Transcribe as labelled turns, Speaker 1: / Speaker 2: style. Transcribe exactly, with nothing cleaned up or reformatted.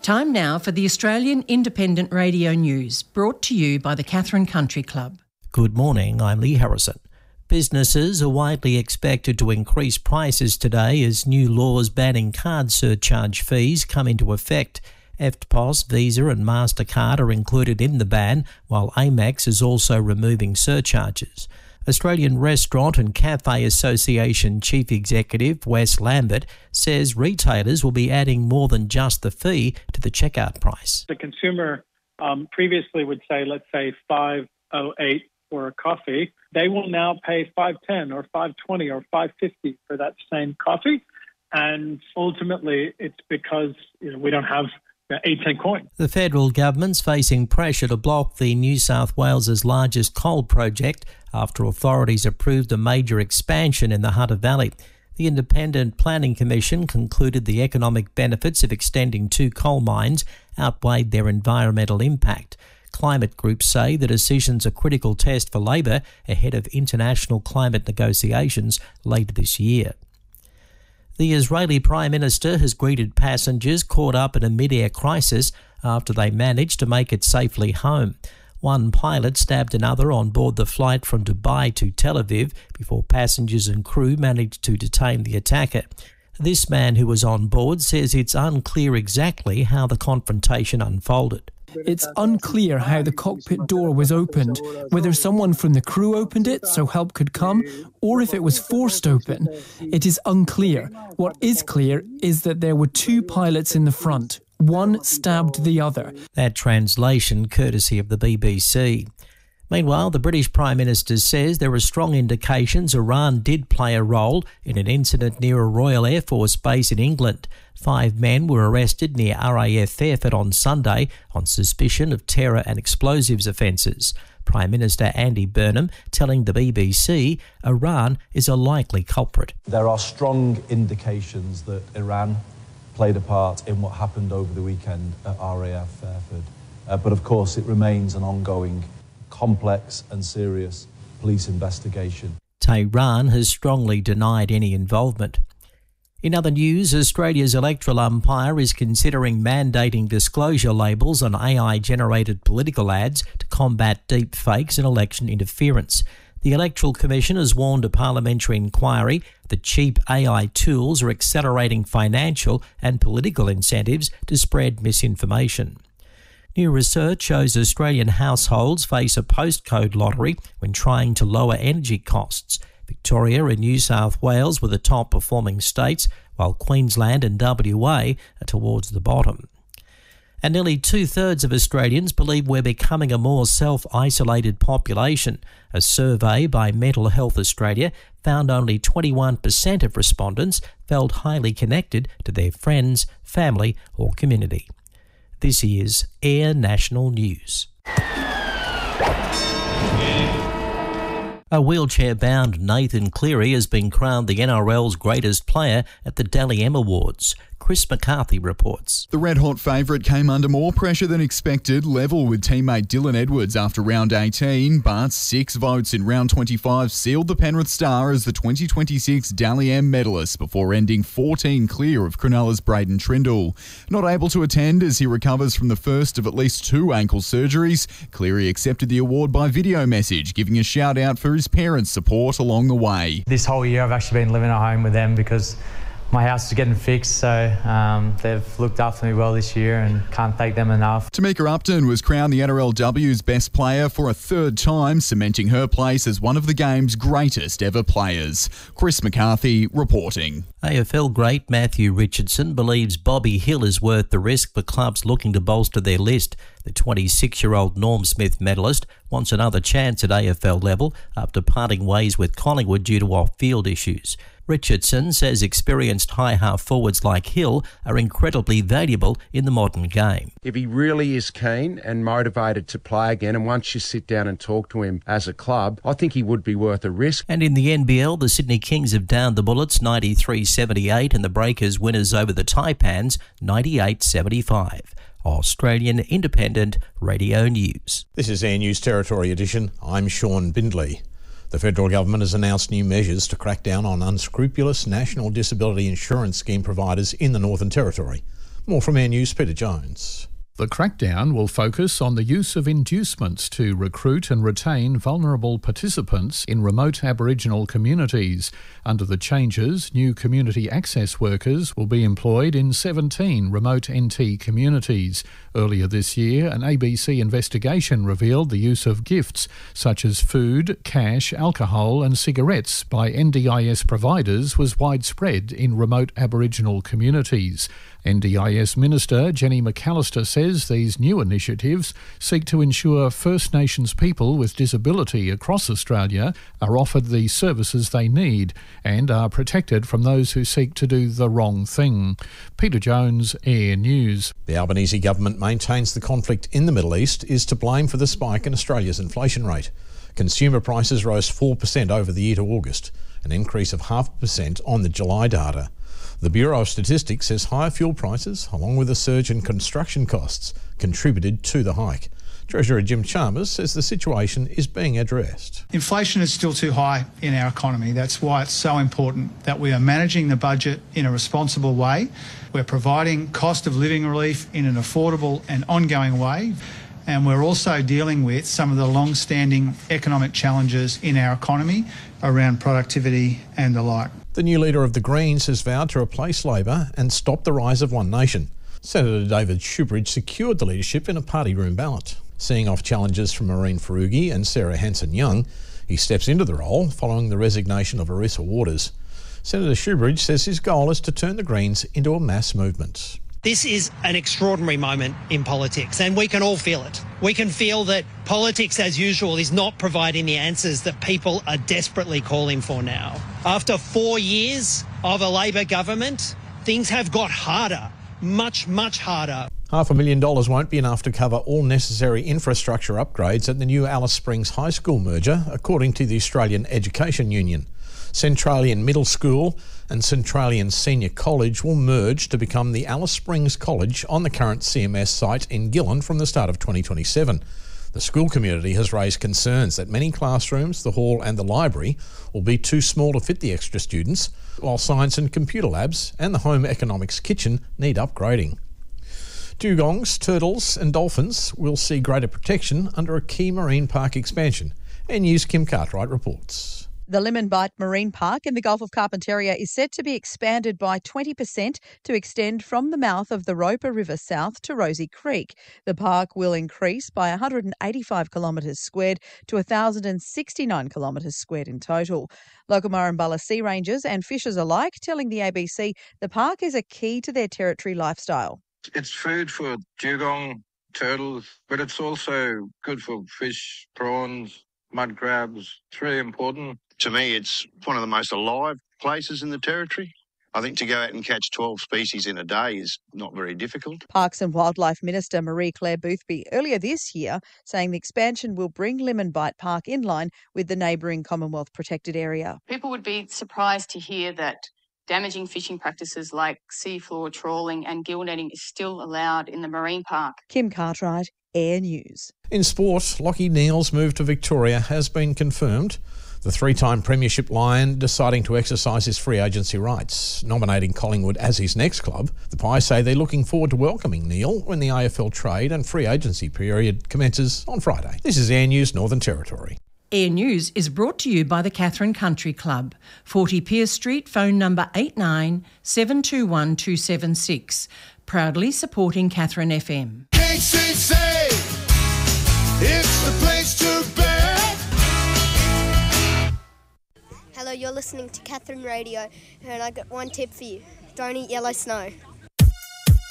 Speaker 1: Time now for the Australian Independent Radio News, brought to you by the Katherine Country Club.
Speaker 2: Good morning, I'm Lee Harrison. Businesses are widely expected to increase prices today as new laws banning card surcharge fees come into effect. E F T P O S, Visa and MasterCard are included in the ban, while Amex is also removing surcharges. Australian Restaurant and Cafe Association Chief Executive Wes Lambert says retailers will be adding more than just the fee to the checkout price.
Speaker 3: The consumer um, previously would say, let's say five oh eight for a coffee. They will now pay five ten or five twenty or five fifty for that same coffee. And ultimately, it's because you know, we don't have eight cent coin.
Speaker 2: The federal government's facing pressure to block the New South Wales's largest coal project after authorities approved a major expansion in the Hunter Valley. The Independent Planning Commission concluded the economic benefits of extending two coal mines outweighed their environmental impact. Climate groups say the decision's a critical test for Labor ahead of international climate negotiations later this year. The Israeli Prime Minister has greeted passengers caught up in a mid-air crisis after they managed to make it safely home. One pilot stabbed another on board the flight from Dubai to Tel Aviv before passengers and crew managed to detain the attacker. This man who was on board says it's unclear exactly how the confrontation unfolded.
Speaker 4: It's unclear how the cockpit door was opened, whether someone from the crew opened it so help could come, or if it was forced open. It is unclear. What is clear is that there were two pilots in the front. One stabbed the other.
Speaker 2: That translation courtesy of the B B C. Meanwhile, the British Prime Minister says there are strong indications Iran did play a role in an incident near a Royal Air Force base in England. Five men were arrested near R A F Airfield on Sunday on suspicion of terror and explosives offences. Prime Minister Andy Burnham telling the B B C Iran is a likely culprit.
Speaker 5: There are strong indications that Iran played a part in what happened over the weekend at R A F Airfield. Uh, but of course it remains an ongoing, complex and serious police investigation.
Speaker 2: Tehran has strongly denied any involvement. In other news, Australia's electoral umpire is considering mandating disclosure labels on A I-generated political ads to combat deep fakes and election interference. The Electoral Commission has warned a parliamentary inquiry that cheap A I tools are accelerating financial and political incentives to spread misinformation. New research shows Australian households face a postcode lottery when trying to lower energy costs. Victoria and New South Wales were the top performing states, while Queensland and W A are towards the bottom. And nearly two-thirds of Australians believe we're becoming a more self-isolated population. A survey by Mental Health Australia found only twenty-one percent of respondents felt highly connected to their friends, family or community. This is Air National News. A wheelchair-bound Nathan Cleary has been crowned the N R L's greatest player at the Dally M Awards. Chris McCarthy reports.
Speaker 6: The red-hot favourite came under more pressure than expected, level with teammate Dylan Edwards after round eighteen, but six votes in round twenty-five sealed the Penrith Star as the twenty twenty-six Dally M medalist before ending fourteen clear of Cronulla's Braden Trindle. Not able to attend as he recovers from the first of at least two ankle surgeries, Cleary accepted the award by video message, giving a shout-out for his parents' support along the way.
Speaker 7: This whole year I've actually been living at home with them because my house is getting fixed, so um, they've looked after me well this year and can't thank them enough.
Speaker 6: Tamika Upton was crowned the N R L W's best player for a third time, cementing her place as one of the game's greatest ever players. Chris McCarthy reporting.
Speaker 2: A F L great Matthew Richardson believes Bobby Hill is worth the risk for clubs looking to bolster their list. The twenty-six-year-old Norm Smith medalist wants another chance at A F L level after parting ways with Collingwood due to off-field issues. Richardson says experienced high-half forwards like Hill are incredibly valuable in the modern game.
Speaker 8: If he really is keen and motivated to play again, and once you sit down and talk to him as a club, I think he would be worth a risk.
Speaker 2: And in the N B L, the Sydney Kings have downed the Bullets ninety-three seventy-eight and the Breakers winners over the Taipans ninety-eight seventy-five. Australian Independent Radio News.
Speaker 9: This is Air News Territory Edition. I'm Sean Bindley. The federal government has announced new measures to crack down on unscrupulous National Disability Insurance Scheme providers in the Northern Territory. More from Air News' Peter Jones.
Speaker 10: The crackdown will focus on the use of inducements to recruit and retain vulnerable participants in remote Aboriginal communities. Under the changes, new community access workers will be employed in seventeen remote N T communities. Earlier this year, an A B C investigation revealed the use of gifts such as food, cash, alcohol and cigarettes by N D I S providers was widespread in remote Aboriginal communities. N D I S Minister Jenny McAllister says these new initiatives seek to ensure First Nations people with disability across Australia are offered the services they need and are protected from those who seek to do the wrong thing. Peter Jones, Air News.
Speaker 9: The Albanese government maintains the conflict in the Middle East is to blame for the spike in Australia's inflation rate. Consumer prices rose four percent over the year to August, an increase of half a percent on the July data. The Bureau of Statistics says higher fuel prices, along with a surge in construction costs, contributed to the hike. Treasurer Jim Chalmers says the situation is being addressed.
Speaker 11: Inflation is still too high in our economy. That's why it's so important that we are managing the budget in a responsible way. We're providing cost of living relief in an affordable and ongoing way. And we're also dealing with some of the long-standing economic challenges in our economy around productivity and the like.
Speaker 9: The new leader of the Greens has vowed to replace Labor and stop the rise of One Nation. Senator David Shoebridge secured the leadership in a party room ballot. Seeing off challenges from Maureen Farugi and Sarah Hanson-Young, he steps into the role following the resignation of Arissa Waters. Senator Shoebridge says his goal is to turn the Greens into a mass movement.
Speaker 12: This is an extraordinary moment in politics and we can all feel it. We can feel that politics as usual is not providing the answers that people are desperately calling for now. After four years of a Labor government, things have got harder, much, much harder.
Speaker 9: Half a million dollars won't be enough to cover all necessary infrastructure upgrades at the new Alice Springs High School merger, according to the Australian Education Union. Centralian Middle School and Centralian Senior College will merge to become the Alice Springs College on the current C M S site in Gillon from the start of twenty twenty-seven. The school community has raised concerns that many classrooms, the hall and the library will be too small to fit the extra students, while science and computer labs and the home economics kitchen need upgrading. Dugongs, turtles and dolphins will see greater protection under a key marine park expansion. Air News' Kim Cartwright reports.
Speaker 13: The Lemon Bight Marine Park in the Gulf of Carpentaria is set to be expanded by twenty percent to extend from the mouth of the Roper River south to Rosie Creek. The park will increase by one hundred eighty-five kilometres squared to one thousand sixty-nine kilometres squared in total. Local Murrumbala sea rangers and fishers alike telling the A B C the park is a key to their territory lifestyle.
Speaker 14: It's food for dugong, turtles, but it's also good for fish, prawns, mud crabs. It's really important.
Speaker 15: To me, it's one of the most alive places in the territory. I think to go out and catch twelve species in a day is not very difficult.
Speaker 13: Parks and Wildlife Minister Marie-Claire Boothby earlier this year saying the expansion will bring Lemon Bight Park in line with the neighbouring Commonwealth protected area.
Speaker 16: People would be surprised to hear that damaging fishing practices like seafloor trawling and gill netting is still allowed in the marine park.
Speaker 13: Kim Cartwright, Air News.
Speaker 9: In sport, Lachie Neale's move to Victoria has been confirmed. The three-time Premiership Lion deciding to exercise his free agency rights, nominating Collingwood as his next club. The Pies say they're looking forward to welcoming Neale when the A F L trade and free agency period commences on Friday. This is Air News Northern Territory.
Speaker 1: Air News is brought to you by the Katherine Country Club, forty Pierce Street, phone number eight nine seven two one two seven six. Proudly supporting Katherine F M.
Speaker 17: K C C, it's the place to be.
Speaker 18: Hello, you're listening to Katherine Radio, and I got one tip for you. Don't eat yellow snow.